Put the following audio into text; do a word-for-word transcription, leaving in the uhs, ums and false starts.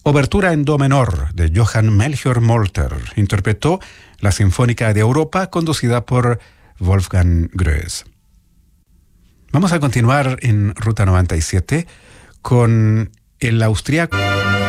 Obertura en do menor de Johann Melchior Molter. Interpretó la Sinfónica de Europa conducida por Wolfgang Groes. Vamos a continuar en Ruta noventa y siete con el austriaco